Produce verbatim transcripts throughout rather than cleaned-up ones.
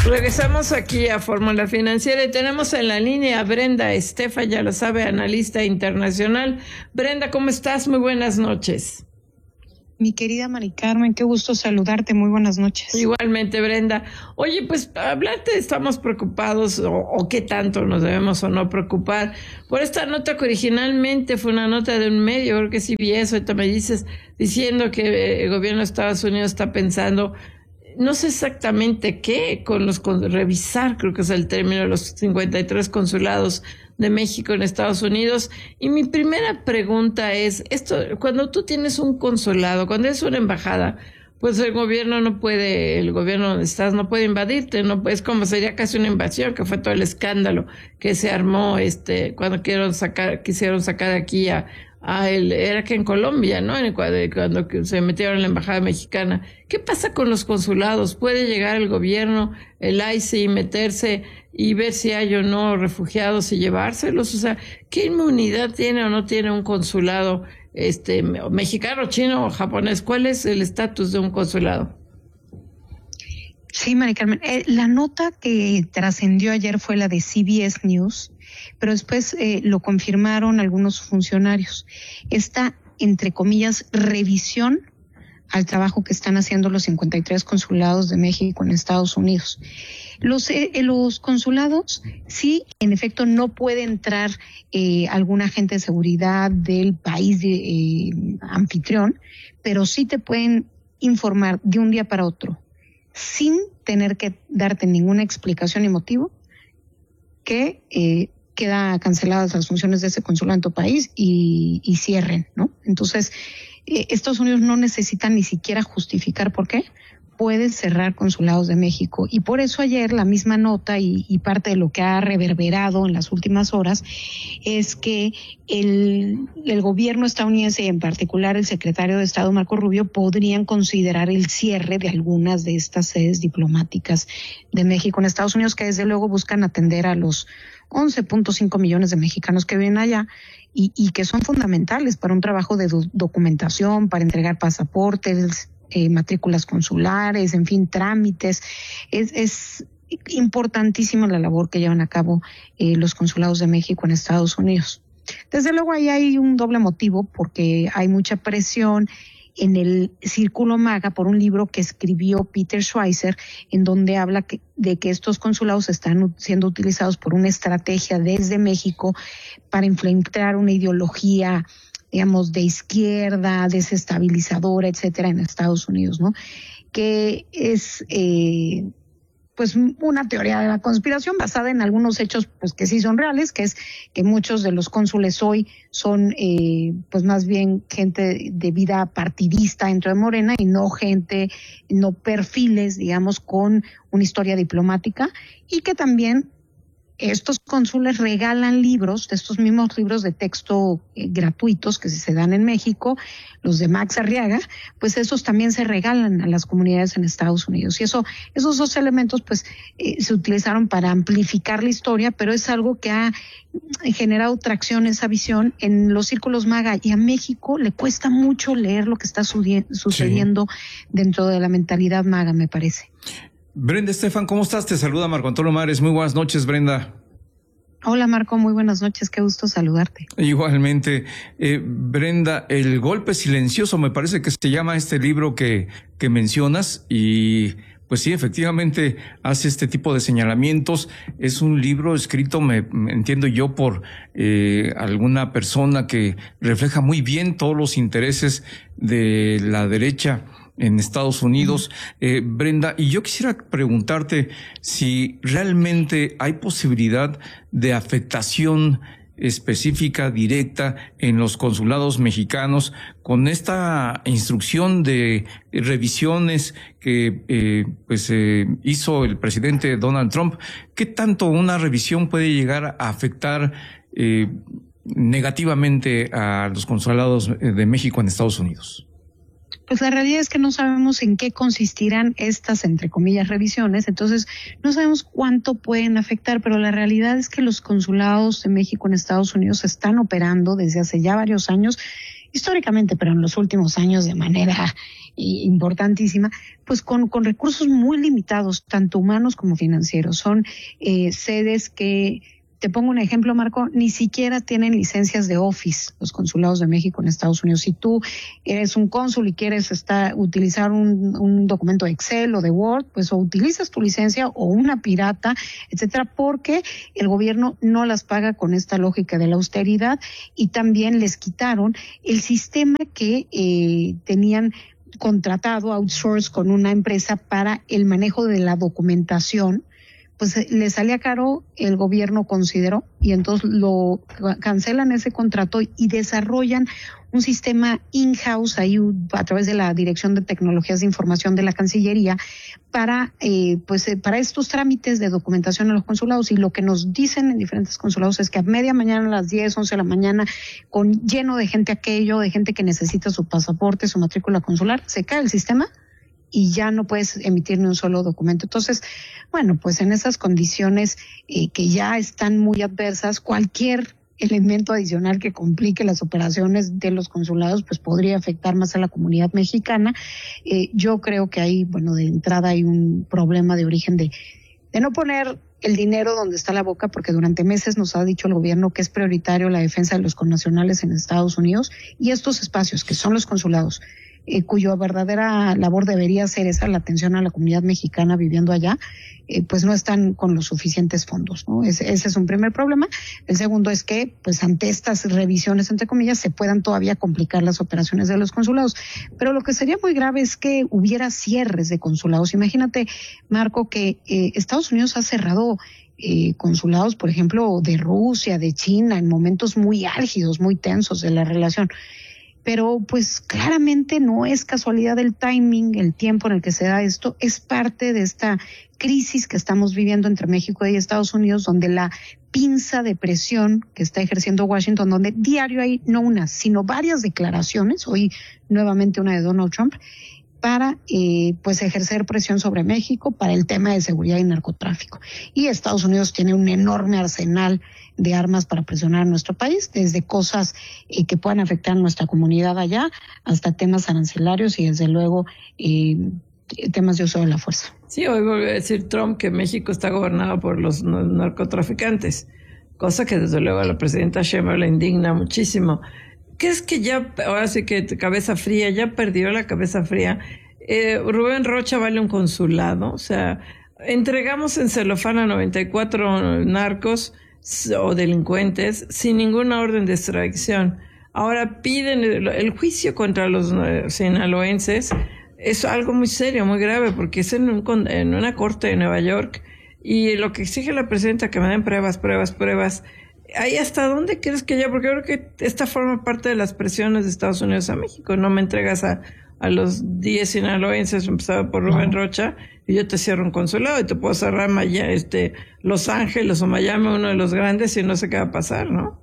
Regresamos aquí a Fórmula Financiera y tenemos en la línea a Brenda Estefan, ya lo sabe, analista internacional. Brenda, ¿cómo estás? Muy buenas noches. Mi querida Mari Carmen, qué gusto saludarte, muy buenas noches. Igualmente, Brenda. Oye, pues hablarte, estamos preocupados, o, o qué tanto nos debemos o no preocupar, por esta nota que originalmente fue una nota de un medio, creo que C B S, ahorita me dices, diciendo que el gobierno de Estados Unidos está pensando, no sé exactamente qué, con los con revisar, creo que es el término, los cincuenta y tres consulados de México en Estados Unidos. Y mi primera pregunta es, esto, cuando tú tienes un consulado, cuando es una embajada, pues el gobierno no puede, el gobierno donde estás no puede invadirte, no es como sería casi una invasión, que fue todo el escándalo que se armó este cuando quisieron sacar, quisieron sacar aquí a Ah, el, era que en Colombia, ¿no? Cuando, cuando se metieron en la embajada mexicana. ¿Qué pasa con los consulados? ¿Puede llegar el gobierno, el I C E, meterse y ver si hay o no refugiados y llevárselos? O sea, ¿qué inmunidad tiene o no tiene un consulado este mexicano, chino o japonés? ¿Cuál es el estatus de un consulado? Sí, Mari Carmen, eh, la nota que trascendió ayer fue la de C B S News, pero después eh, lo confirmaron algunos funcionarios. Esta, entre comillas, revisión al trabajo que están haciendo los cincuenta y tres consulados de México en Estados Unidos. Los, eh, los consulados, sí, en efecto, no puede entrar eh, algún agente de seguridad del país de, eh, anfitrión, pero sí te pueden informar de un día para otro, sin tener que darte ninguna explicación ni motivo, que eh, queda canceladas las funciones de ese consulado en tu país y, y cierren, ¿no? Entonces, eh, Estados Unidos no necesita ni siquiera justificar por qué puede cerrar consulados de México. Y por eso ayer la misma nota y, y parte de lo que ha reverberado en las últimas horas es que el, el gobierno estadounidense y en particular el secretario de Estado Marco Rubio podrían considerar el cierre de algunas de estas sedes diplomáticas de México en Estados Unidos, que desde luego buscan atender a los once punto cinco millones de mexicanos que viven allá y, y que son fundamentales para un trabajo de do, documentación, para entregar pasaportes, Eh, matrículas consulares, en fin, trámites. Es, es importantísima la labor que llevan a cabo eh, los consulados de México en Estados Unidos. Desde luego ahí hay un doble motivo, porque hay mucha presión en el Círculo MAGA por un libro que escribió Peter Schweizer, en donde habla que, de que estos consulados están siendo utilizados por una estrategia desde México para infiltrar una ideología, digamos, de izquierda, desestabilizadora, etcétera, en Estados Unidos, ¿no? Que es, eh, pues, una teoría de la conspiración basada en algunos hechos, pues, que sí son reales, que es que muchos de los cónsules hoy son, eh, pues, más bien gente de vida partidista dentro de Morena y no gente, no perfiles, digamos, con una historia diplomática, y que también estos cónsules regalan libros, de estos mismos libros de texto eh, gratuitos que se dan en México, los de Max Arriaga, pues esos también se regalan a las comunidades en Estados Unidos. Y eso, esos dos elementos pues eh, se utilizaron para amplificar la historia, pero es algo que ha generado tracción, esa visión en los círculos MAGA, y a México le cuesta mucho leer lo que está sucediendo sí. dentro de la mentalidad MAGA, me parece. Brenda Estefan, ¿cómo estás? Te saluda Marco Antonio Mares. Muy buenas noches, Brenda. Hola, Marco, muy buenas noches. Qué gusto saludarte. Igualmente. Eh, Brenda, El golpe silencioso, me parece que se llama este libro que, que mencionas, y pues sí, efectivamente hace este tipo de señalamientos. Es un libro escrito, me, me entiendo yo, por eh, alguna persona que refleja muy bien todos los intereses de la derecha en Estados Unidos. Eh, Brenda, y yo quisiera preguntarte si realmente hay posibilidad de afectación específica, directa, en los consulados mexicanos con esta instrucción de revisiones que eh, pues eh, hizo el presidente Donald Trump. ¿Qué tanto una revisión puede llegar a afectar eh, negativamente a los consulados de México en Estados Unidos? Pues la realidad es que no sabemos en qué consistirán estas, entre comillas, revisiones, entonces no sabemos cuánto pueden afectar, pero la realidad es que los consulados de México en Estados Unidos están operando desde hace ya varios años y históricamente, pero en los últimos años de manera importantísima, pues con, con recursos muy limitados, tanto humanos como financieros. Son eh, sedes que, te pongo un ejemplo, Marco, ni siquiera tienen licencias de Office, los consulados de México en Estados Unidos. Si tú eres un cónsul y quieres estar, utilizar un, un documento de Excel o de Word, pues o utilizas tu licencia o una pirata, etcétera, porque el gobierno no las paga con esta lógica de la austeridad, y también les quitaron el sistema que eh, tenían contratado, outsource, con una empresa para el manejo de la documentación. Pues le salía caro, el gobierno consideró, y entonces lo cancelan ese contrato y desarrollan un sistema in-house ahí a través de la Dirección de Tecnologías de Información de la Cancillería para eh, pues eh, para estos trámites de documentación en los consulados. Y lo que nos dicen en diferentes consulados es que a media mañana, a las diez, once de la mañana, con lleno de gente aquello, de gente que necesita su pasaporte, su matrícula consular, se cae el sistema y ya no puedes emitir ni un solo documento. Entonces, bueno, pues en esas condiciones eh, que ya están muy adversas, cualquier elemento adicional que complique las operaciones de los consulados, pues podría afectar más a la comunidad mexicana. Eh, yo creo que ahí, bueno, de entrada hay un problema de origen de, de no poner el dinero donde está la boca, porque durante meses nos ha dicho el gobierno que es prioritario la defensa de los connacionales en Estados Unidos, y estos espacios que son los consulados, Eh, cuya verdadera labor debería ser esa, la atención a la comunidad mexicana viviendo allá, eh, pues no están con los suficientes fondos, ¿no? Ese, ese es un primer problema. El segundo es que, pues ante estas revisiones, entre comillas, se puedan todavía complicar las operaciones de los consulados. Pero lo que sería muy grave es que hubiera cierres de consulados. Imagínate, Marco, que eh, Estados Unidos ha cerrado Eh, consulados, por ejemplo, de Rusia, de China, en momentos muy álgidos, muy tensos de la relación. Pero pues claramente no es casualidad el timing, el tiempo en el que se da esto, es parte de esta crisis que estamos viviendo entre México y Estados Unidos, donde la pinza de presión que está ejerciendo Washington, donde diario hay no una, sino varias declaraciones, hoy nuevamente una de Donald Trump, para eh, pues ejercer presión sobre México para el tema de seguridad y narcotráfico. Y Estados Unidos tiene un enorme arsenal de armas para presionar a nuestro país, desde cosas eh, que puedan afectar a nuestra comunidad allá, hasta temas arancelarios y desde luego eh, temas de uso de la fuerza. Sí, hoy volvió a decir Trump que México está gobernado por los narcotraficantes, cosa que desde luego a la presidenta Sheinbaum le indigna muchísimo. ¿Qué es que ya, ahora sí que cabeza fría, ya perdió la cabeza fría? Eh, Rubén Rocha vale un consulado, o sea, entregamos en celofán a noventa y cuatro narcos o delincuentes sin ninguna orden de extradición. Ahora piden el, el juicio contra los sinaloenses. Es algo muy serio, muy grave, porque es en, un, en una corte de Nueva York, y lo que exige la presidenta que me den pruebas, pruebas, pruebas. ¿Ahí hasta dónde quieres que ya? Porque creo que esta forma parte de las presiones de Estados Unidos a México. No me entregas a, a los diez sinaloenses, empezado por Rubén no. Rocha, y yo te cierro un consulado y te puedo cerrar Maya, este, Los Ángeles o Miami, uno de los grandes, y no sé qué va a pasar, ¿no?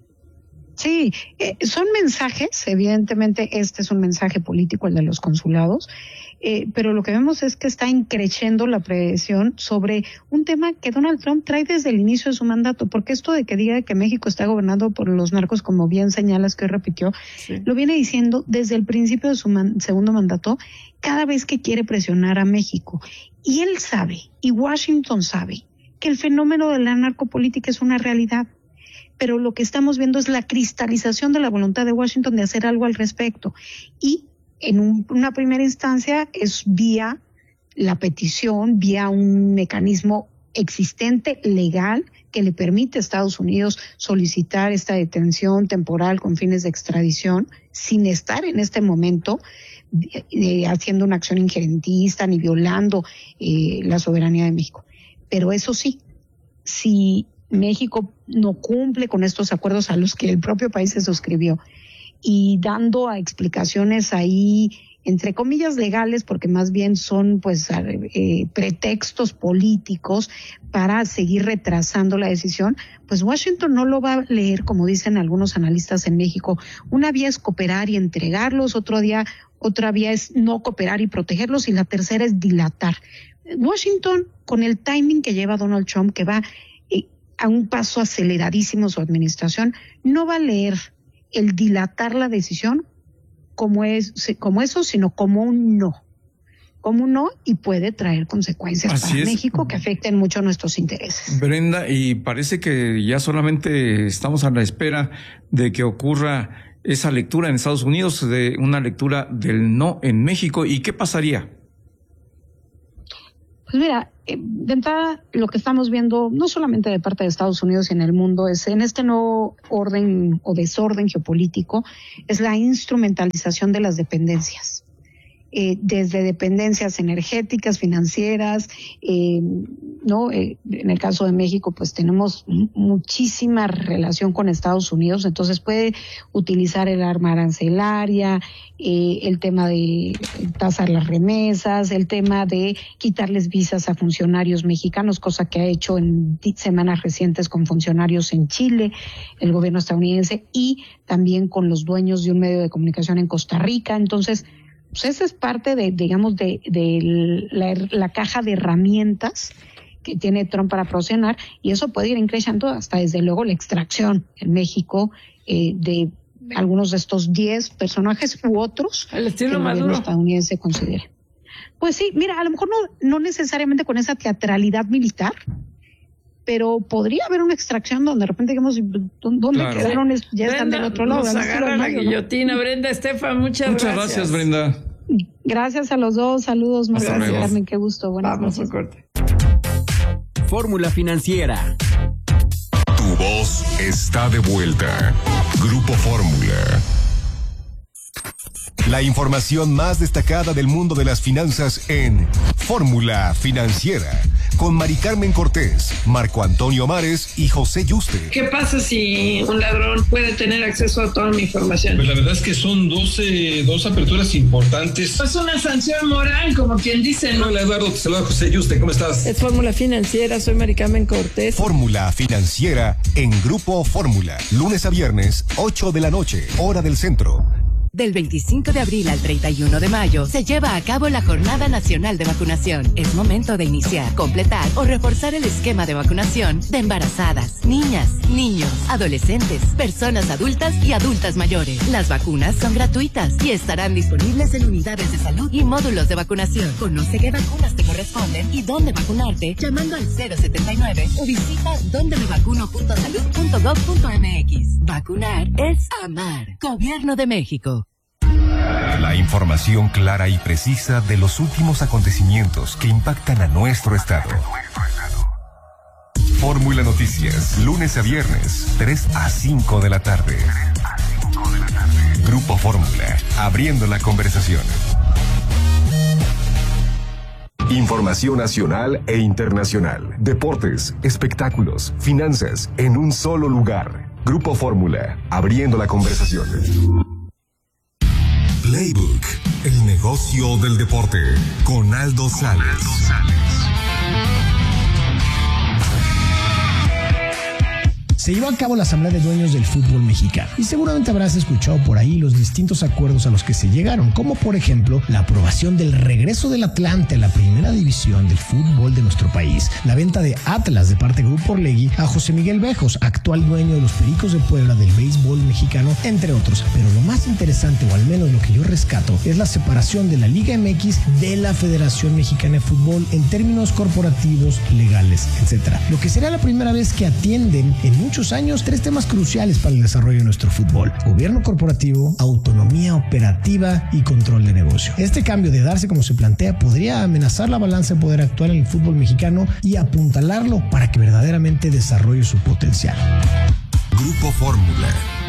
Sí, eh, son mensajes, evidentemente este es un mensaje político, el de los consulados, eh, pero lo que vemos es que está increciendo la presión sobre un tema que Donald Trump trae desde el inicio de su mandato, porque esto de que diga que México está gobernado por los narcos, como bien señalas que hoy repitió, sí, lo viene diciendo desde el principio de su man- segundo mandato, cada vez que quiere presionar a México. Y él sabe, y Washington sabe, que el fenómeno de la narcopolítica es una realidad. Pero lo que estamos viendo es la cristalización de la voluntad de Washington de hacer algo al respecto. Y en un, una primera instancia es vía la petición, vía un mecanismo existente, legal, que le permite a Estados Unidos solicitar esta detención temporal con fines de extradición, sin estar en este momento eh, eh, haciendo una acción injerentista ni violando eh, la soberanía de México. Pero eso sí, si México no cumple con estos acuerdos a los que el propio país se suscribió, y dando a explicaciones ahí, entre comillas legales, porque más bien son pues eh, pretextos políticos para seguir retrasando la decisión, pues Washington no lo va a leer, como dicen algunos analistas en México. Una vía es cooperar y entregarlos, otro día, otra vía es no cooperar y protegerlos, y la tercera es dilatar. Washington, con el timing que lleva Donald Trump, que va a un paso aceleradísimo su administración, no va a leer el dilatar la decisión como es, como eso, sino como un no. Como un no, y puede traer consecuencias Así para es. México que afecten mucho nuestros intereses. Brenda, y parece que ya solamente estamos a la espera de que ocurra esa lectura en Estados Unidos, de una lectura del no en México. ¿Y qué pasaría? Pues mira, eh, de entrada lo que estamos viendo, no solamente de parte de Estados Unidos y en el mundo, es en este nuevo orden o desorden geopolítico, es la instrumentalización de las dependencias. Eh, desde dependencias energéticas, financieras, eh, no, eh, en el caso de México, pues tenemos muchísima relación con Estados Unidos, entonces puede utilizar el arma arancelaria, eh, el tema de tasar las remesas, el tema de quitarles visas a funcionarios mexicanos, cosa que ha hecho en semanas recientes con funcionarios en Chile, el gobierno estadounidense, y también con los dueños de un medio de comunicación en Costa Rica. Entonces, pues esa es parte de, digamos, de, de la, la caja de herramientas que tiene Trump para presionar, y eso puede ir increciendo hasta, desde luego, la extracción en México eh, de algunos de estos diez personajes u otros el estilo que el Maduro gobierno estadounidense considere. Pues sí, mira, a lo mejor no, no necesariamente con esa teatralidad militar, pero podría haber una extracción donde de repente digamos, ¿dónde Claro. quedaron? Ya Brenda, están del otro lado. nos agarra la guillotina. Brenda, Estefan, muchas, Muchas gracias. gracias, Brenda. Gracias a los dos, saludos, Hasta Marcela, luego. Carmen, qué gusto, buenas Vamos noches. a corte. Fórmula Financiera. Tu voz está de vuelta. Grupo Fórmula. La información más destacada del mundo de las finanzas en Fórmula Financiera, con Mari Carmen Cortés, Marco Antonio Mares y José Yuste. ¿Qué pasa si un ladrón puede tener acceso a toda mi información? Pues la verdad es que son doce, dos aperturas importantes. Es una sanción moral, como quien dice, ¿no? Hola Eduardo, te saluda José Yuste, ¿cómo estás? Es Fórmula Financiera, soy Mari Carmen Cortés. Fórmula Financiera en Grupo Fórmula, lunes a viernes, ocho de la noche, hora del centro. Del veinticinco de abril al treinta y uno de mayo se lleva a cabo la Jornada Nacional de Vacunación. Es momento de iniciar, completar o reforzar el esquema de vacunación de embarazadas, niñas, niños, adolescentes, personas adultas y adultas mayores. Las vacunas son gratuitas y estarán disponibles en unidades de salud y módulos de vacunación. Conoce qué vacunas te corresponden y dónde vacunarte llamando al cero setenta y nueve o visita donde me vacuno punto salud punto gov punto mx. Vacunar es amar. Gobierno de México. La información clara y precisa de los últimos acontecimientos que impactan a nuestro estado. Fórmula Noticias, lunes a viernes, tres a cinco de la tarde. Grupo Fórmula, abriendo la conversación. Información nacional e internacional, deportes, espectáculos, finanzas, en un solo lugar. Grupo Fórmula, abriendo la conversación. Playbook, el negocio del deporte, con Aldo Sales. Se llevó a cabo la Asamblea de Dueños del Fútbol Mexicano y seguramente habrás escuchado por ahí los distintos acuerdos a los que se llegaron, como por ejemplo la aprobación del regreso del Atlante a la primera división del fútbol de nuestro país, la venta de Atlas de parte de Grupo Orlegui a José Miguel Bejos, actual dueño de los Pericos de Puebla del béisbol mexicano, entre otros. Pero lo más interesante, o al menos lo que yo rescato, es la separación de la Liga M X de la Federación Mexicana de Fútbol en términos corporativos, legales, etcétera. Lo que será la primera vez que atienden en muchos años tres temas cruciales para el desarrollo de nuestro fútbol: gobierno corporativo, autonomía operativa y control de negocio. Este cambio, de darse como se plantea, podría amenazar la balanza de poder actual en el fútbol mexicano y apuntalarlo para que verdaderamente desarrolle su potencial. Grupo Fórmula.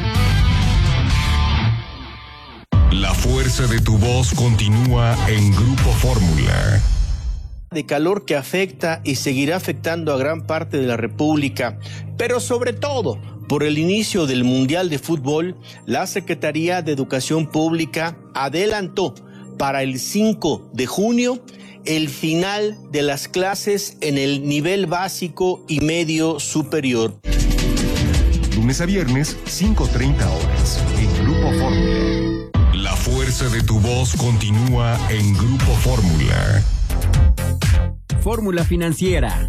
La fuerza de tu voz continúa en Grupo Fórmula. De calor que afecta y seguirá afectando a gran parte de la República, pero sobre todo por el inicio del Mundial de Fútbol, la Secretaría de Educación Pública adelantó para el cinco de junio el final de las clases en el nivel básico y medio superior. Lunes a viernes, cinco treinta horas, en Grupo Fórmula. La fuerza de tu voz continúa en Grupo Fórmula. Fórmula Financiera.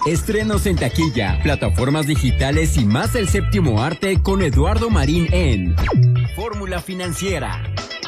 Estrenos en taquilla, plataformas digitales y más del séptimo arte con Eduardo Marín en Fórmula Financiera.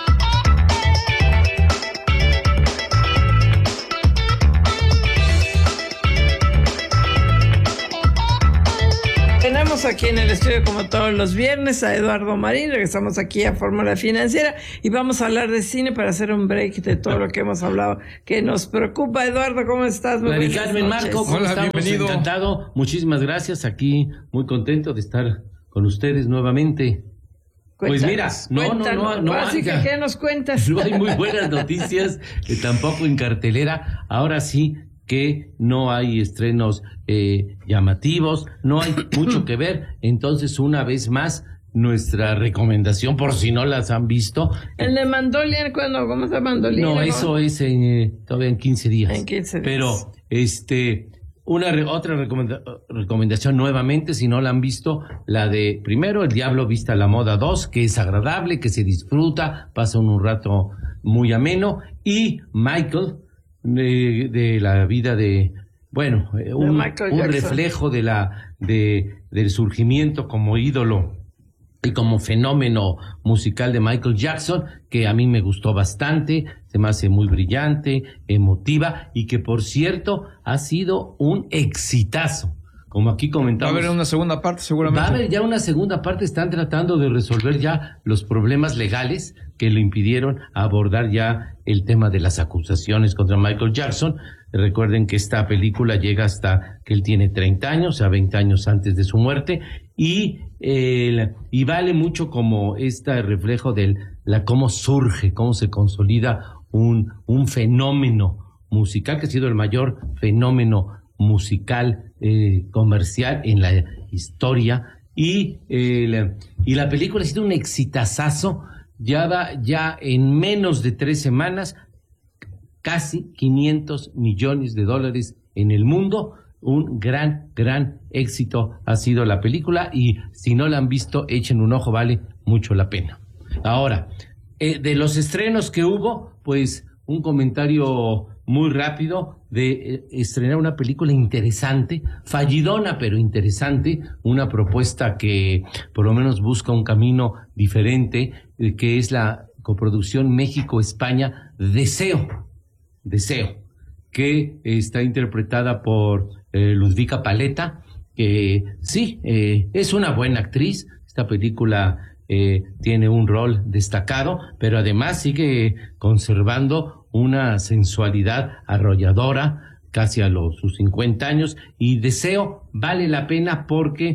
Tenemos aquí en el estudio, como todos los viernes, a Eduardo Marín. Regresamos aquí a Fórmula Financiera y vamos a hablar de cine para hacer un break de todo lo que hemos hablado que nos preocupa. Eduardo, ¿cómo estás? Mari Carmen, Marco, ¿cómo Hola, estamos? bienvenido. Encantado. Muchísimas gracias. Aquí muy contento de estar con ustedes nuevamente. Pues mira, no, no, no, no. Así que, ¿qué nos cuentas? No hay muy buenas noticias, eh, tampoco en cartelera. Ahora sí que no hay estrenos eh, llamativos, no hay mucho que ver. Entonces, una vez más, nuestra recomendación, por si no las han visto. El de Mandalorian, ¿cuándo? ¿Cómo se llama Mandalorian? No, eso es eh, todavía en quince días. En quince días. Pero, este, una re- otra recomenda- recomendación nuevamente, si no la han visto, la de, primero, El Diablo Viste a la Moda dos, que es agradable, que se disfruta, pasa un rato muy ameno, y Michael, de, de la vida de, bueno, eh, un, Michael un Jackson. reflejo de la, de, del surgimiento como ídolo y como fenómeno musical de Michael Jackson, que a mí me gustó bastante, se me hace muy brillante, emotiva, y que por cierto ha sido un exitazo. Como aquí comentamos. Va a haber una segunda parte, seguramente. Va a haber ya una segunda parte, están tratando de resolver ya los problemas legales que le impidieron abordar ya el tema de las acusaciones contra Michael Jackson. Recuerden que esta película llega hasta que él tiene treinta años, o sea, veinte años antes de su muerte, y, eh, y vale mucho como este reflejo de la cómo surge, cómo se consolida un, un fenómeno musical que ha sido el mayor fenómeno musical eh, comercial en la historia, y, eh, la, y la película ha sido un exitazazo. Ya va ya en menos de tres semanas casi quinientos millones de dólares en el mundo. Un gran, gran éxito ha sido la película, y si no la han visto, echen un ojo, vale mucho la pena. Ahora, eh, de los estrenos que hubo, pues un comentario muy rápido de eh, estrenar una película interesante, fallidona pero interesante, una propuesta que por lo menos busca un camino diferente, eh, que es la coproducción México-España Deseo, Deseo, que está interpretada por eh, Ludvika Paleta, que sí, eh, es una buena actriz. Esta película eh, tiene un rol destacado, pero además sigue conservando una sensualidad arrolladora, casi a los sus cincuenta años, y Deseo vale la pena porque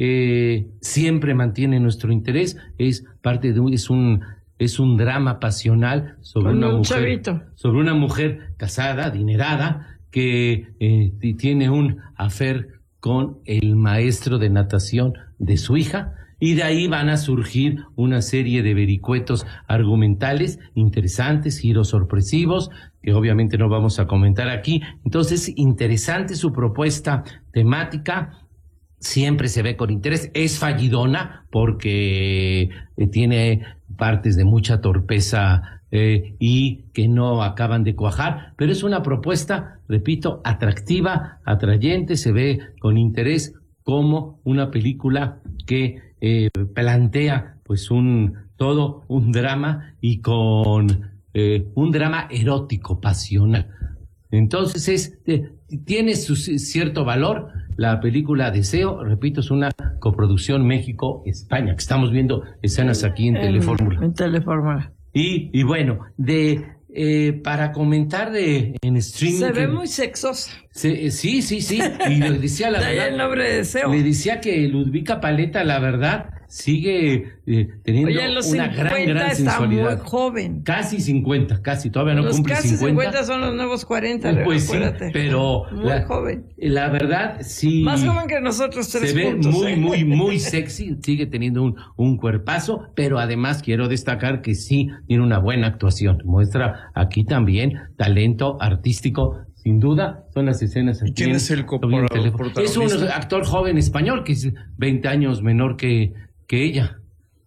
eh, siempre mantiene nuestro interés. Es parte de un, es un es un drama pasional sobre Con una un mujer chavito. sobre una mujer casada, adinerada, que eh, tiene un affair con el maestro de natación de su hija. Y de ahí van a surgir una serie de vericuetos argumentales interesantes, giros sorpresivos, que obviamente no vamos a comentar aquí. Entonces, interesante su propuesta temática, siempre se ve con interés. Es fallidona porque eh, tiene partes de mucha torpeza eh, y que no acaban de cuajar, pero es una propuesta, repito, atractiva, atrayente, se ve con interés como una película que Eh, plantea pues un todo un drama, y con eh, un drama erótico, pasional. Entonces es eh, tiene su cierto valor. La película Deseo, repito, es una coproducción México-España, que estamos viendo escenas aquí en, en Telefórmula. En Telefórmula. Y, y bueno, de eh, para comentar de en streaming. Se ve que, muy sexosa. Se, sí, sí, sí. Y le decía la de ahí verdad. el nombre de Deseo. Le decía que Ludvika Paleta, la verdad, sigue eh, teniendo Oye, en los una gran, gran está sensualidad. muy joven. Casi cincuenta, casi, todavía no los cumple casi cincuenta. cincuenta son los nuevos cuarenta, Pues sí, acuérdate. pero muy la, joven. La verdad, sí. Más joven que nosotros tres Se ve juntos, muy, ¿eh? muy, muy sexy, sigue teniendo un, un cuerpazo, pero además quiero destacar que sí tiene una buena actuación. Muestra aquí también talento artístico. Sin duda, son las escenas aquí. ¿Quién en, es el coprotagonista? Es un actor joven español que es veinte años menor que, que ella.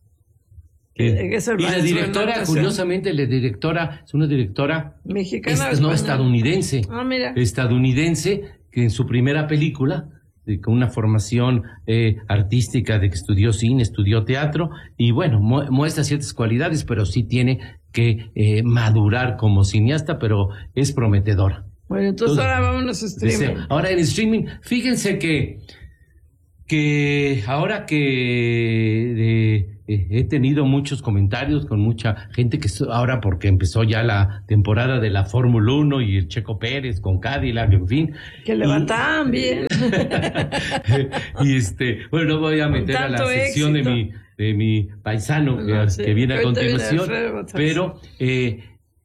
Eh, es el y la directora, curiosamente, la directora es una directora mexicana, es, no estadounidense. Ah, mira. Estadounidense que en su primera película, de, con una formación eh, artística de que estudió cine, estudió teatro, y bueno, mu muestra ciertas cualidades, pero sí tiene que eh, madurar como cineasta, pero es prometedora. Bueno, entonces, entonces ahora vámonos a streaming. Dice, ahora en streaming, fíjense que, que ahora que de, eh, he tenido muchos comentarios con mucha gente que ahora porque empezó ya la temporada de la Fórmula uno y el Checo Pérez con Cadillac, en fin. Que levantaban bien. Y este, bueno, no voy a meter a la sección éxito. de mi, de mi paisano no, que, sí, que viene a continuación, viene pero eh,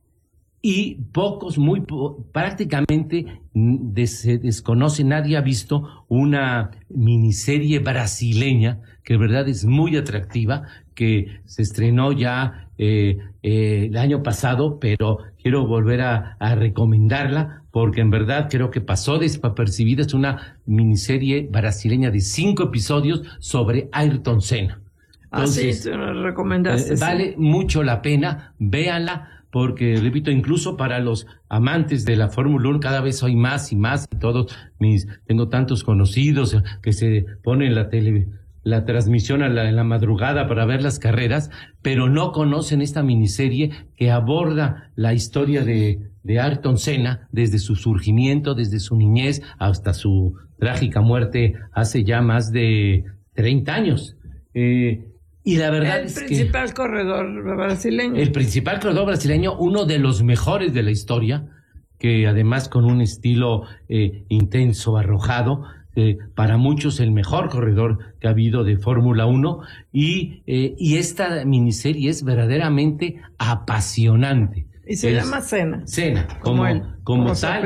y pocos, muy po prácticamente des, se desconoce, nadie ha visto una miniserie brasileña que en verdad es muy atractiva, que se estrenó ya eh, eh, el año pasado, pero quiero volver a, a recomendarla porque en verdad creo que pasó desapercibida. Es una miniserie brasileña de cinco episodios sobre Ayrton Senna. Entonces, ah, sí, te lo recomendaste. Eh, vale sí. mucho la pena, véanla. Porque, repito, incluso para los amantes de la Fórmula uno, cada vez hay más y más, y todos mis, tengo tantos conocidos que se ponen la tele, la transmisión a la, en la madrugada para ver las carreras, pero no conocen esta miniserie que aborda la historia de, de Ayrton Senna desde su surgimiento, desde su niñez hasta su trágica muerte hace ya más de treinta años. Eh, Y la verdad el es que... El principal corredor brasileño. El principal corredor brasileño, uno de los mejores de la historia, que además con un estilo eh, intenso, arrojado, eh, para muchos el mejor corredor que ha habido de Fórmula uno, y, eh, y esta miniserie es verdaderamente apasionante. Y se es, llama Senna. Senna, como, como, como, como tal,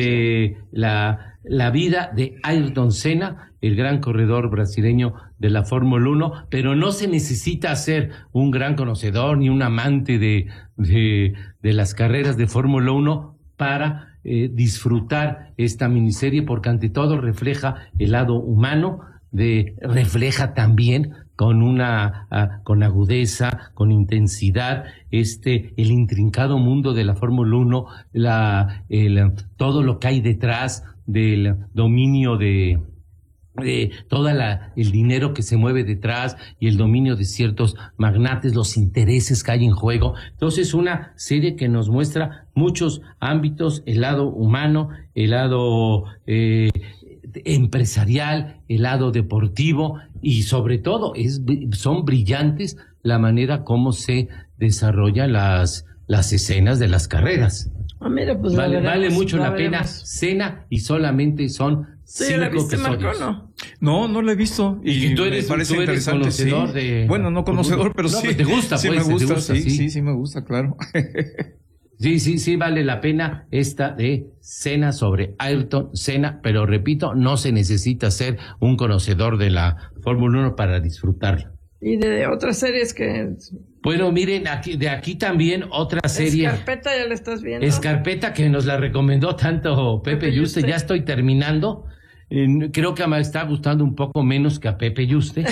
de la, la vida de Ayrton Senna, el gran corredor brasileño de la Fórmula uno, pero no se necesita ser un gran conocedor ni un amante de, de, de las carreras de Fórmula uno para eh, disfrutar esta miniserie, porque ante todo refleja el lado humano, de, refleja también con una uh, con agudeza, con intensidad, este el intrincado mundo de la Fórmula uno, la, el, todo lo que hay detrás del dominio de de toda la el dinero que se mueve detrás y el dominio de ciertos magnates, los intereses que hay en juego. Entonces, una serie que nos muestra muchos ámbitos, el lado humano, el lado eh, empresarial, el lado deportivo, y sobre todo es son brillantes la manera como se desarrollan las las escenas de las carreras. Ah, mira, pues vale, veremos, vale mucho la, la pena Senna, y solamente son sí, cinco ¿la viste, episodios. Marco, no? No, no la he visto. Y, y tú eres, me parece tú eres interesante, conocedor sí. de... Bueno, no conocedor, pero no, sí. Pero te gusta, sí, pues, me gusta, te gusta, sí, sí, sí, sí, me gusta, claro. Sí, sí, sí, vale la pena esta de Senna sobre Ayrton Senna, pero repito, no se necesita ser un conocedor de la Fórmula uno para disfrutarla. Y de otras series que... Bueno, miren, aquí, de aquí también otra serie. Escarpeta, ya la estás viendo. Escarpeta, que nos la recomendó tanto Pepe, Pepe Yuste. Ya estoy terminando. Eh, creo que me está gustando un poco menos que a Pepe Yuste.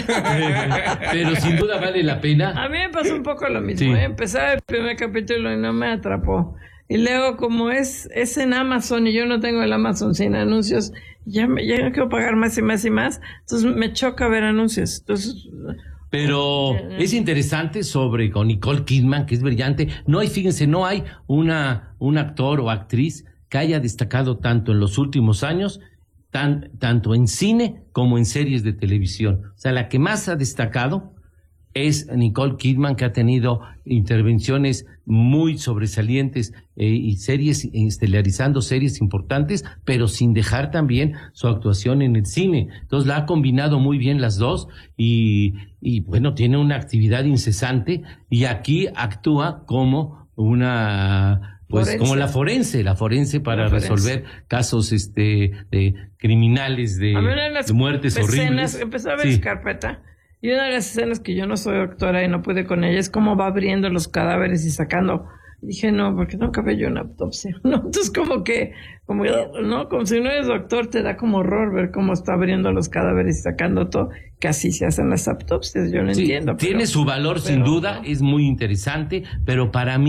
Pero sin duda vale la pena. A mí me pasó un poco lo mismo. Sí. ¿eh? Empezaba el primer capítulo y no me atrapó. Y luego, como es, es en Amazon y yo no tengo el Amazon sin anuncios, ya, me, ya no quiero pagar más y más y más. Entonces me choca ver anuncios. Entonces... Pero es interesante sobre con Nicole Kidman, que es brillante. No hay, fíjense, no hay una un actor o actriz que haya destacado tanto en los últimos años, tan, tanto en cine como en series de televisión. O sea, la que más ha destacado es Nicole Kidman, que ha tenido intervenciones muy sobresalientes eh, y series, estelarizando series importantes, pero sin dejar también su actuación en el cine. Entonces la ha combinado muy bien las dos y, y bueno, tiene una actividad incesante, y aquí actúa como una... Pues forense. Como la forense, la forense para la forense. resolver casos este de criminales, de, de muertes escenas, horribles. Empezó a ver sí. Escarpeta. Y una de las escenas que yo no soy doctora y no pude con ella es cómo va abriendo los cadáveres y sacando. Dije, no, porque no cabe yo una autopsia. No, entonces como que, como, no, como si no eres doctor, te da como horror ver cómo está abriendo los cadáveres y sacando todo, que así se hacen las autopsias, yo no sí, entiendo. Tiene pero, su valor, pero, sin duda, no. Es muy interesante, pero para mí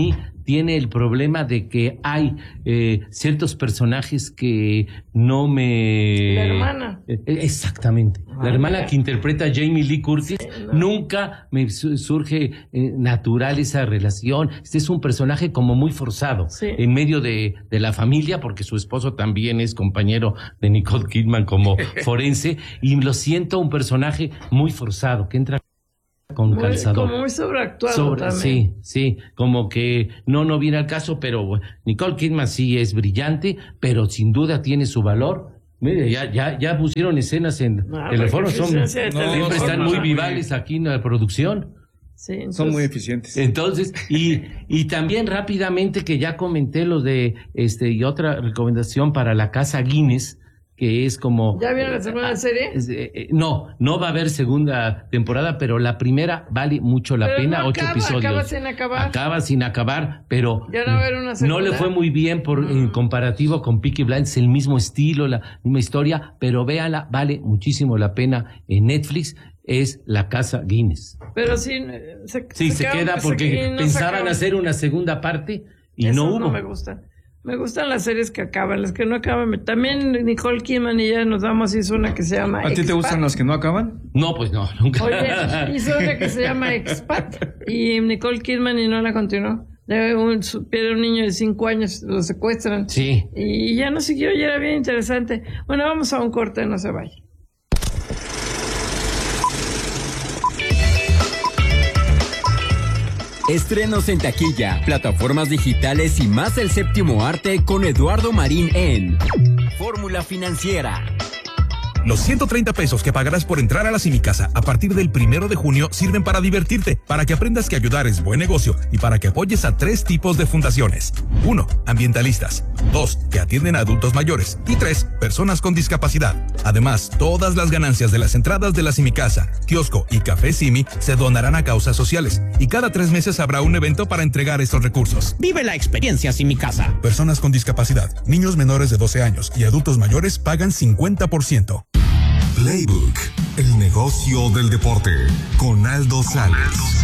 tiene el problema de que hay eh, ciertos personajes que no me... La hermana. Eh, exactamente. La hermana que interpreta a Jamie Lee Curtis, sí, no. Nunca me surge eh, natural esa relación. Este es un personaje como muy forzado, sí. En medio de, de la familia, porque su esposo también es compañero de Nicole Kidman como forense, y lo siento un personaje muy forzado, que entra con muy, calzador. Como muy sobreactuado Sobre, también. Sí, sí, como que no, no viene al caso, pero Nicole Kidman sí es brillante, pero sin duda tiene su valor. Mire, ya, ya, ya pusieron escenas en no, Telefono, son, no, siempre están muy vivales aquí en la producción. Sí, entonces, son muy eficientes. Entonces, y, y también rápidamente que ya comenté lo de, este, y otra recomendación para La Casa Guinness, que es como... ¿Ya vieron la segunda serie? Es, eh, no, no va a haber segunda temporada, pero la primera vale mucho la pero pena, no ocho acaba, episodios. Acaba sin acabar. Acaba sin acabar, pero ya no, va a haber una segunda. No le fue muy bien por, en comparativo con Peaky Blinders, el mismo estilo, la misma historia, pero véala, vale muchísimo la pena en Netflix, es La Casa Guinness. Pero sí, se, sí, se, se queda porque no pensaban hacer una segunda parte y Eso no hubo. No me gusta. Me gustan las series que acaban, las que no acaban. También Nicole Kidman y ya nos damos, hizo una que se llama ¿A ti Expat. te gustan las que no acaban? No, pues no, nunca. Oye, hizo una que se llama Expat y Nicole Kidman y no la continuó. Un, pierde un niño de cinco años, lo secuestran. Sí. Y ya no siguió, ya era bien interesante. Bueno, vamos a un corte, no se vaya. Estrenos en taquilla, plataformas digitales y más del séptimo arte con Eduardo Marín en Fórmula Financiera. Los ciento treinta pesos que pagarás por entrar a la Simicasa a partir del primero de junio sirven para divertirte, para que aprendas que ayudar es buen negocio y para que apoyes a tres tipos de fundaciones. Uno, ambientalistas. Dos, que atienden a adultos mayores. Y tres, personas con discapacidad. Además, todas las ganancias de las entradas de la Simicasa, kiosco y café Simi se donarán a causas sociales. Y cada tres meses habrá un evento para entregar estos recursos. Vive la experiencia Simicasa. Personas con discapacidad, niños menores de doce años y adultos mayores pagan cincuenta por ciento. Playbook, el negocio del deporte, con Aldo Sales.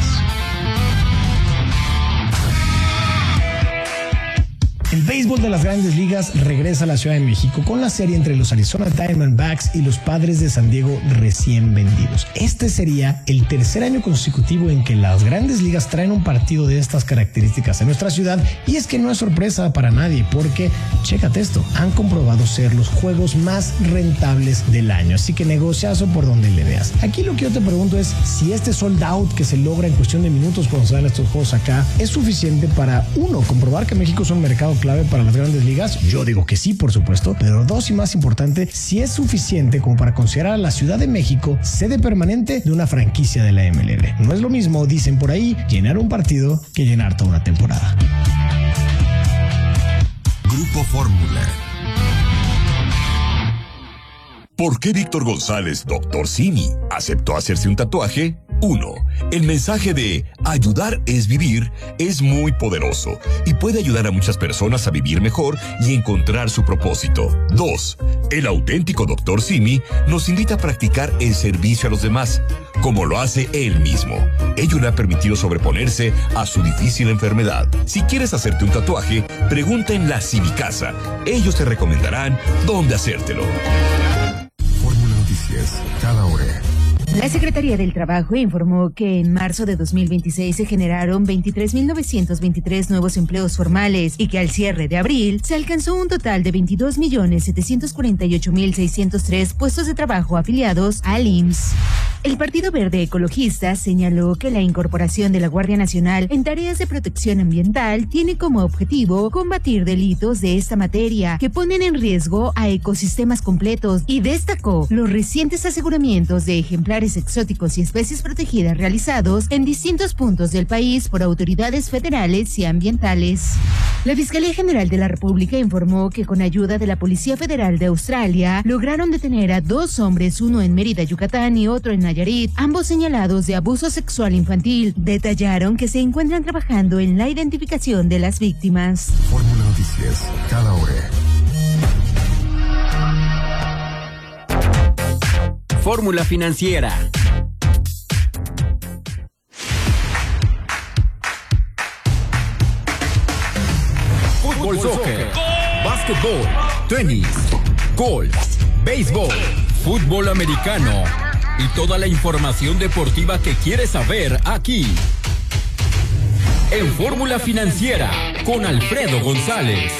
El béisbol de las Grandes Ligas regresa a la Ciudad de México con la serie entre los Arizona Diamondbacks y los Padres de San Diego recién vendidos. Este sería el tercer año consecutivo en que las Grandes Ligas traen un partido de estas características en nuestra ciudad, y es que no es sorpresa para nadie porque, chécate esto, han comprobado ser los juegos más rentables del año, así que negociazo por donde le veas. Aquí lo que yo te pregunto es si este sold out que se logra en cuestión de minutos cuando se dan estos juegos acá es suficiente para, uno, comprobar que México es un mercado clave para las Grandes Ligas. Yo digo que sí, por supuesto, pero dos, y más importante, si es suficiente como para considerar a la Ciudad de México sede permanente de una franquicia de la M L B. No es lo mismo, dicen por ahí, llenar un partido que llenar toda una temporada. Grupo Fórmula. ¿Por qué Víctor González, doctor Simi, aceptó hacerse un tatuaje? uno. El mensaje de ayudar es vivir es muy poderoso y puede ayudar a muchas personas a vivir mejor y encontrar su propósito. dos. El auténtico doctor Simi nos invita a practicar el servicio a los demás, como lo hace él mismo. Ello le ha permitido sobreponerse a su difícil enfermedad. Si quieres hacerte un tatuaje, pregunta en la Simicasa. Ellos te recomendarán dónde hacértelo. Fórmula Noticias, cada hora. La Secretaría del Trabajo informó que en marzo de dos mil veintiséis se generaron veintitrés mil novecientos veintitrés nuevos empleos formales y que al cierre de abril se alcanzó un total de veintidós millones setecientos cuarenta y ocho mil seiscientos tres puestos de trabajo afiliados al I M S S. El Partido Verde Ecologista señaló que la incorporación de la Guardia Nacional en tareas de protección ambiental tiene como objetivo combatir delitos de esta materia que ponen en riesgo a ecosistemas completos, y destacó los recientes aseguramientos de ejemplares exóticos y especies protegidas realizados en distintos puntos del país por autoridades federales y ambientales. La Fiscalía General de la República informó que con ayuda de la Policía Federal de Australia lograron detener a dos hombres, uno en Mérida, Yucatán y otro en Nayarit, ambos señalados de abuso sexual infantil. Detallaron que se encuentran trabajando en la identificación de las víctimas. Fórmula Noticias, cada hora. Fórmula Financiera. fútbol, soccer, básquetbol, tenis, golf, béisbol, fútbol americano y toda la información deportiva que quieres saber aquí. En Fórmula Financiera, con Alfredo González.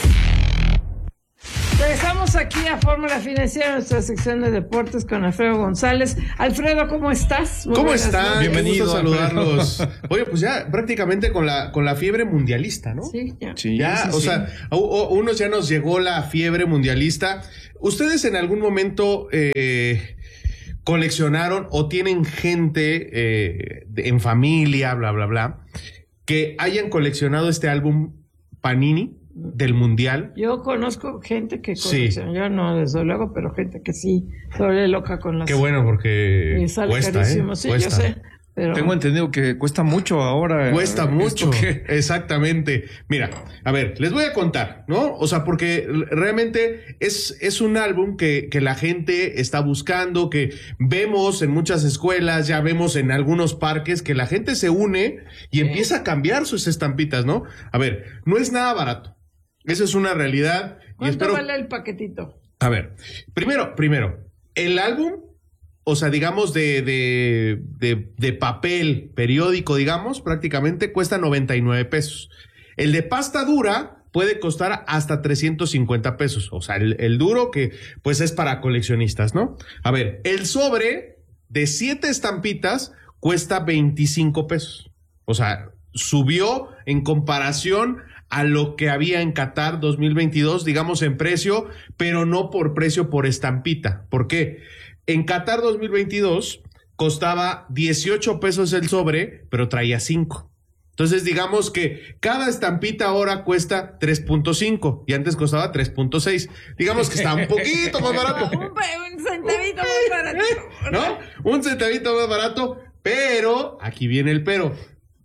Regresamos aquí a Fórmula Financiera, nuestra sección de deportes con Alfredo González. Alfredo, ¿cómo estás? Muy ¿Cómo están? Bienvenido a saludarlos. Oye, pues ya prácticamente con la con la fiebre mundialista, ¿no? Sí, ya. Sí, ya, sí, o sí. sea, a, a unos ya nos llegó la fiebre mundialista. ¿Ustedes en algún momento eh, coleccionaron o tienen gente eh, de, en familia, bla, bla, bla, que hayan coleccionado este álbum Panini del Mundial? Yo conozco gente que Sí. colecciona, yo no, desde luego, pero gente que sí se vuelve loca con las... Qué bueno, porque y sale cuesta, carísimo, ¿eh? sí, Cuesta. yo sé. Pero... Tengo entendido que cuesta mucho ahora. Cuesta mucho, que... exactamente. Mira, a ver, les voy a contar, ¿no? O sea, porque realmente es, es un álbum que, que la gente está buscando, que vemos en muchas escuelas, ya vemos en algunos parques, que la gente se une y Sí. empieza a cambiar sus estampitas, ¿no? A ver, no es nada barato. Eso es una realidad. Y ¿Cuánto espero... vale el paquetito? A ver, primero, primero, el álbum, o sea, digamos de, de, de, de papel periódico, digamos, prácticamente cuesta noventa y nueve pesos. El de pasta dura puede costar hasta trescientos cincuenta pesos. O sea, el, el duro que pues es para coleccionistas, ¿no? A ver, el sobre de siete estampitas cuesta veinticinco pesos. O sea, subió en comparación a lo que había en Qatar dos mil veintidós, digamos en precio, pero no por precio por estampita. ¿Por qué? En Qatar dos mil veintidós costaba dieciocho pesos el sobre, pero traía cinco. Entonces digamos que cada estampita ahora cuesta tres punto cinco y antes costaba tres punto seis. Digamos que está un poquito más barato. un, un centavito más barato. ¿No? Un centavito más barato, pero aquí viene el pero.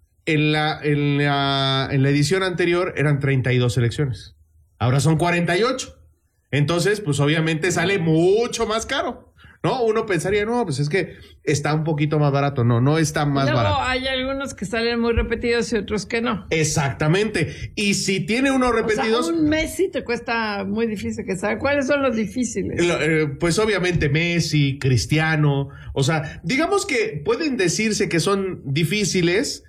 En la, en la, en la edición anterior eran treinta y dos selecciones. Ahora son cuarenta y ocho. Entonces, pues obviamente sale mucho más caro, ¿no? Uno pensaría, no, pues es que está un poquito más barato. No, no está más Luego barato. hay algunos que salen muy repetidos y otros que no. Exactamente. Y si tiene unos repetidos... O sea, un Messi te cuesta muy difícil que saber. ¿Cuáles son los difíciles? Lo, eh, pues obviamente Messi, Cristiano. O sea, digamos que pueden decirse que son difíciles,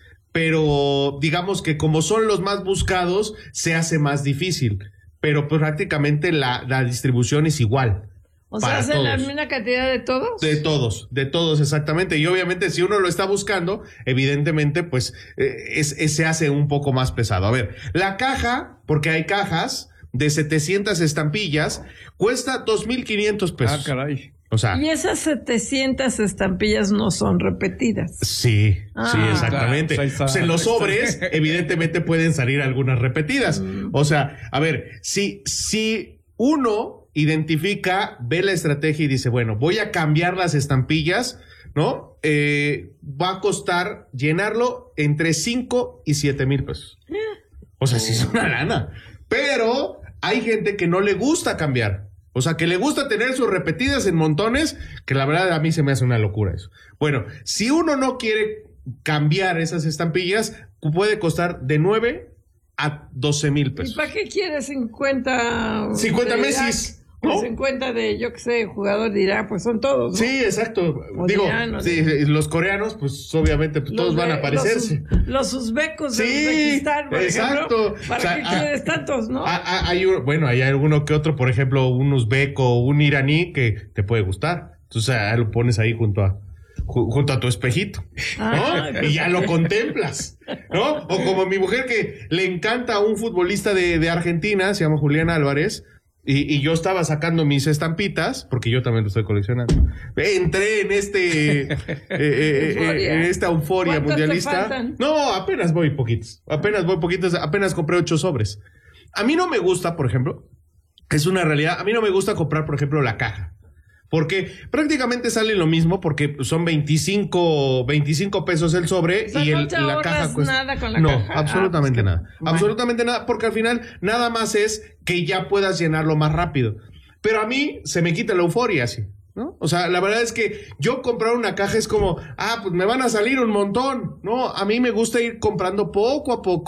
pero digamos que como son los más buscados, se hace más difícil. Pero pues, prácticamente la, la distribución es igual. O sea, ¿hacen la misma cantidad de todos? De todos, de todos, exactamente. Y obviamente si uno lo está buscando, evidentemente, pues eh, es, es, se hace un poco más pesado. A ver, la caja, porque hay cajas de setecientas estampillas, cuesta dos mil quinientos pesos. Ah, caray. O sea, y esas setecientas estampillas no son repetidas. Sí, ah, sí, exactamente. Claro, pues en los sobres, evidentemente, pueden salir algunas repetidas. Mm. O sea, a ver, si, si uno identifica, ve la estrategia y dice, bueno, voy a cambiar las estampillas, ¿no? Eh, va a costar llenarlo entre cinco y siete mil pesos. O sea, sí es una lana. Pero hay gente que no le gusta cambiar. O sea, que le gusta tener sus repetidas en montones, que la verdad a mí se me hace una locura eso. Bueno, si uno no quiere cambiar esas estampillas, puede costar de nueve a doce mil pesos. ¿Y para qué quieres cincuenta? cincuenta de Messis. Irak? ¿No? cincuenta de, yo qué sé, jugador de Irak, pues son todos, ¿no? Sí, exacto. O Digo, iranos, sí, los coreanos, pues obviamente pues, todos van a parecerse. Los, los uzbecos de Sí, Uzbekistán, por exacto. ejemplo. ¿Para O sea, qué ah, quieres tantos, no? Ah, ah, hay, un- bueno, hay alguno que otro, por ejemplo, un uzbeco o un iraní que te puede gustar. Entonces ah, lo pones ahí junto a ju- junto a tu espejito, ¿no? Ah, y ya lo contemplas, ¿no? O como mi mujer que le encanta a un futbolista de, de Argentina, se llama Julián Álvarez. Y, y yo estaba sacando mis estampitas, porque yo también lo estoy coleccionando. Entré en este, eh, eh, eh, Euforia. en esta euforia ¿Cuántos te mundialista. faltan? No, apenas voy poquitos. Apenas voy poquitos. Apenas compré ocho sobres. A mí no me gusta, por ejemplo, es una realidad. A mí no me gusta comprar, por ejemplo, la caja. Porque prácticamente sale lo mismo, porque son veinticinco, veinticinco pesos el sobre O sea, y no el, te la ahorras caja cuesta. nada con la no, caja. absolutamente Ah, pues nada. que- bueno. Absolutamente nada, porque al final nada más es que ya puedas llenarlo más rápido. Pero a mí se me quita la euforia así, ¿no? O sea, la verdad es que yo comprar una caja es como, ah, pues me van a salir un montón. No, a mí me gusta ir comprando poco a poco,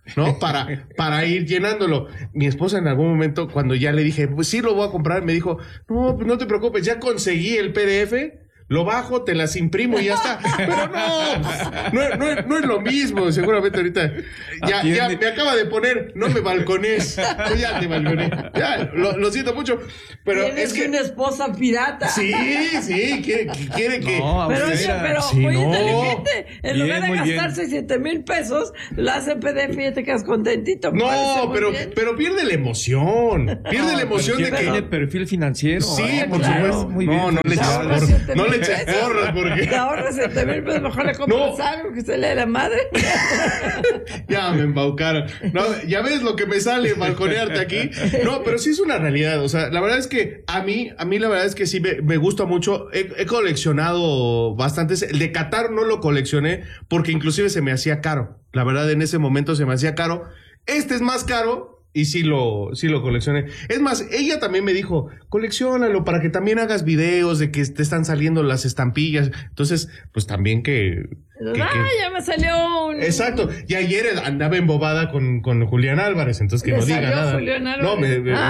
¿no? Para, para ir llenándolo. Mi esposa en algún momento, cuando ya le dije, pues sí lo voy a comprar, me dijo, no, pues no te preocupes, ya conseguí el P D F, lo bajo, te las imprimo y ya está. Pero no, no, no, no es lo mismo. Seguramente ahorita ya, ya me acaba de poner, no me balcones. Pues ya te balconé. Ya, lo, lo siento mucho. Pero Tienes es que una esposa pirata. Sí, sí, quiere, quiere que. No, pero oye, pero sí, muy no. inteligente. En Bien, lugar de muy gastarse siete mil pesos, la hace P D F y te quedas contentito. No, pero, pero pierde la emoción. Pierde No, la emoción pero de que. tiene perfil financiero. Sí, ¿eh? por Claro, supuesto. muy no, bien. no le eches porras. No le eches porras porque. Te ahorras siete mil pesos, mejor le compras no. algo que se le dé la madre. Ya me embaucaron. No, ya ves lo que me sale balconearte aquí. No, pero sí es una realidad. O sea, la verdad es que a mí, a mí la verdad es que sí me, me gusta mucho. He, he coleccionado bastantes. El de Qatar no lo coleccioné porque inclusive se me hacía caro. La verdad, en ese momento se me hacía caro. Este es más caro. Y sí lo, sí lo coleccioné. Es más, ella también me dijo, colecciónalo para que también hagas videos de que te están saliendo las estampillas. Entonces, pues también que... que ah, que... ya me salió un... Exacto. Y ayer andaba embobada con, con Julián Álvarez, entonces que ¿Le no diga salió nada. Julián Álvarez? No, me... me-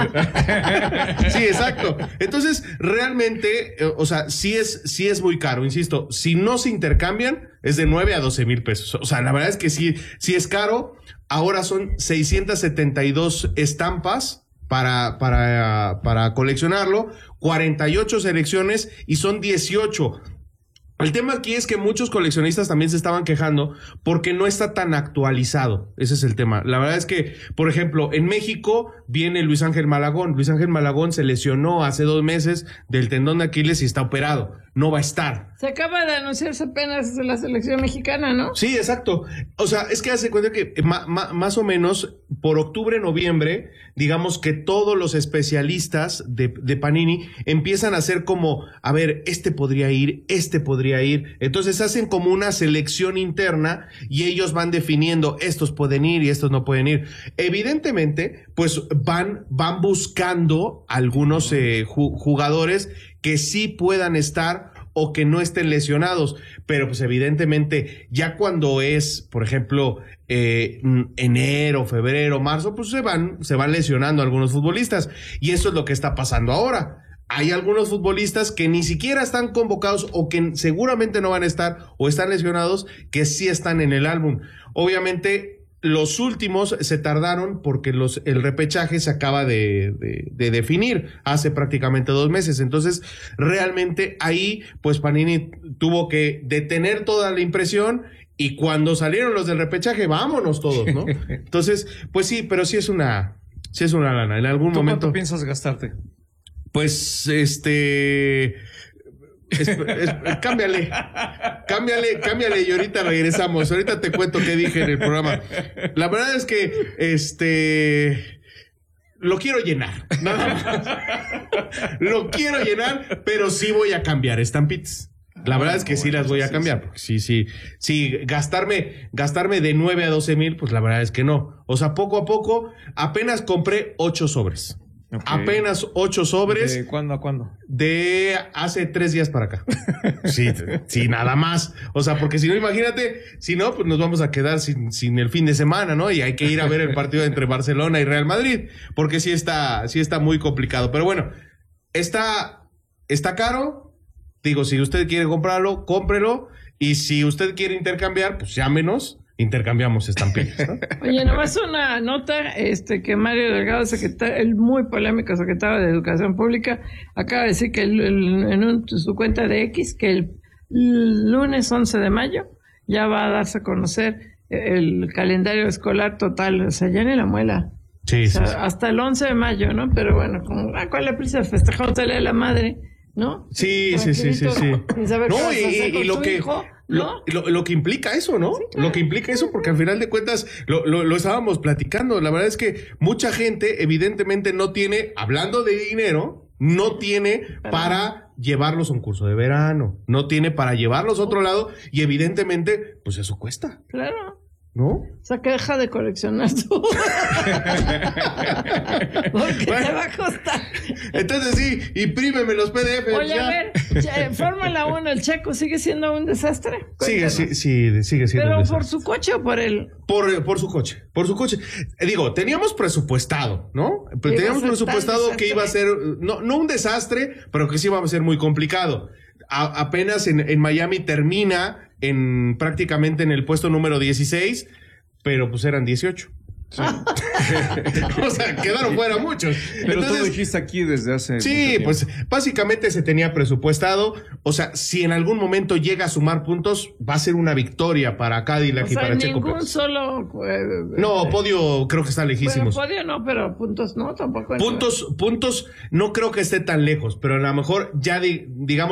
Ah. Sí, exacto. Entonces, realmente, eh, o sea, sí es, sí es muy caro, insisto. Si no se intercambian, es de nueve a doce mil pesos. O sea, la verdad es que sí, sí es caro. Ahora son seiscientas setenta y dos estampas para, para, para coleccionarlo, cuarenta y ocho selecciones y son dieciocho. El tema aquí es que muchos coleccionistas también se estaban quejando porque no está tan actualizado. Ese es el tema. La verdad es que, por ejemplo, en México viene Luis Ángel Malagón. Luis Ángel Malagón se lesionó hace dos meses del tendón de Aquiles y está operado. No va a estar. Se acaba de anunciarse apenas la selección mexicana, ¿no? Sí, exacto. O sea, es que hace cuenta que ma, ma, más o menos por octubre, noviembre, digamos que todos los especialistas de, de Panini empiezan a hacer como, a ver, este podría ir, este podría ir. Entonces hacen como una selección interna y ellos van definiendo, estos pueden ir y estos no pueden ir. Evidentemente, pues van, van buscando algunos eh, ju- jugadores que sí puedan estar o que no estén lesionados, pero pues evidentemente ya cuando es, por ejemplo, eh, enero, febrero, marzo, pues se van, se van lesionando algunos futbolistas y eso es lo que está pasando ahora. Hay algunos futbolistas que ni siquiera están convocados o que seguramente no van a estar o están lesionados que sí están en el álbum. Obviamente los últimos se tardaron porque los, el repechaje se acaba de, de, de definir hace prácticamente dos meses. Entonces, realmente ahí, pues Panini tuvo que detener toda la impresión y cuando salieron los del repechaje, vámonos todos, ¿no? Entonces, pues sí, pero sí es una, sí es una lana. En algún ¿Tú momento. cuánto piensas gastarte? Pues, este... Es, es, cámbiale, cámbiale, cámbiale y ahorita regresamos. Ahorita te cuento qué dije en el programa. La verdad es que, este, lo quiero llenar, nada más. Lo quiero llenar, pero sí voy a cambiar estampitas. La verdad es que sí las voy a cambiar. Porque sí, sí, sí, gastarme, gastarme de nueve a doce mil, pues la verdad es que no. O sea, poco a poco, apenas compré ocho sobres. Okay. Apenas ocho sobres. ¿De cuándo a cuándo? De hace tres días para acá. Sí, sí, nada más. O sea, porque si no, imagínate, si no, pues nos vamos a quedar sin, sin el fin de semana, ¿no? Y hay que ir a ver el partido entre Barcelona y Real Madrid, porque sí está, sí está muy complicado. Pero bueno, está, está caro. Digo, si usted quiere comprarlo, cómprelo. Y si usted quiere intercambiar, pues llámenos. Intercambiamos estampillas, ¿no? Oye, nomás una nota, este, que Mario Delgado, secretario, el muy polémico secretario de Educación Pública, acaba de decir que el, el, en un, su cuenta de X, que el lunes once de mayo ya va a darse a conocer el calendario escolar total, o sea, ya ni la muela. Sí, o sea, sí, sí. Hasta el once de mayo, ¿no? Pero bueno, como, ¿a cuál le prisa festejamos a la madre? ¿No? Sí, sí, sí, sí, sí. No, y, y lo que hijo, ¿no? Lo, lo, lo que implica eso, ¿no? Sí, claro. Lo que implica eso, porque al final de cuentas lo, lo, lo estábamos platicando. La verdad es que mucha gente, evidentemente, no tiene, hablando de dinero, no tiene para llevarlos a un curso de verano, no tiene para llevarlos a otro lado, y evidentemente, pues eso cuesta. Claro. ¿no? O sea, que deja de coleccionar tú. Porque Bueno, te va a costar. Entonces sí, imprímeme los P D F. Oye, ya. a ver, che, Fórmula uno, el Checo sigue siendo un desastre. Sigue, Cuéntanos. sí, sí, sigue siendo. Pero un por desastre. su coche o por el. Por, por su coche, por su coche. Eh, digo, teníamos presupuestado, ¿no? Pero Iba teníamos a ser presupuestado tan que iba a ser, no, no un desastre, pero que sí iba a ser muy complicado. A- apenas en, en Miami termina en prácticamente en el puesto número dieciséis, pero pues eran dieciocho. O sea, quedaron fuera muchos. Pero tú Entonces, lo dijiste aquí desde hace. sí, mucho tiempo. pues básicamente se tenía presupuestado. O sea, si en algún momento llega a sumar puntos, va a ser una victoria para Cadillac O y sea, para Checo ningún Pérez. solo. eh, No, eh, podio creo que está Bueno, lejísimos. podio no, pero puntos no, tampoco. Puntos, puntos, no creo que esté tan lejos, pero a lo mejor ya di- digamos